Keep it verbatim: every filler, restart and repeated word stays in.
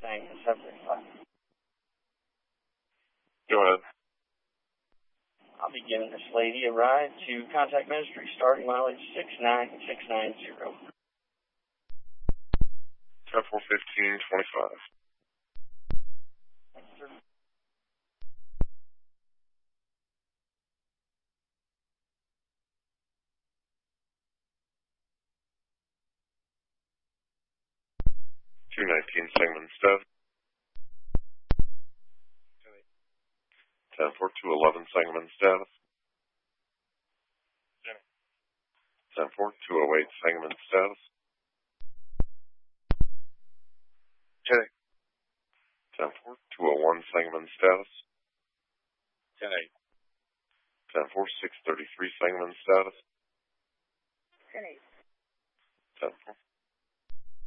Mustang and seven thirty-five. Go ahead. I'll be giving this lady a ride to Contact Ministry, starting mileage six nine six nine zero. ten four fifteen twenty-five. Thank you, sir. two nineteen Sangamon Status. ten four two eleven Sangamon Status. ten four two oh eight Sangamon Status. Ten ten four two oh one Sangamon Status. ten eight. ten four six thirty-three Sangamon Status. ten eight. ten four